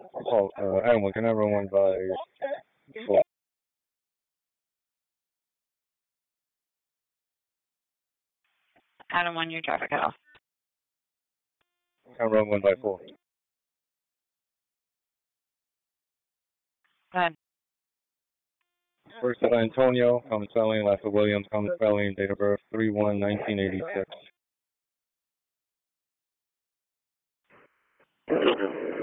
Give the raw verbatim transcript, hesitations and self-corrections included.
Oh, uh, Adam, can I run one by four? Adam, one, your traffic off. Can I run one by four? Go ahead. First of Antonio, common spelling, last of Williams, common spelling, date of birth three one nineteen eighty-six.